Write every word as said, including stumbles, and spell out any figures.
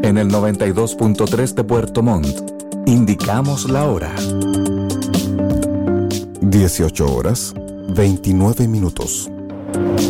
En el noventa y dos punto tres de Puerto Montt, indicamos la hora. dieciocho horas, veintinueve minutos.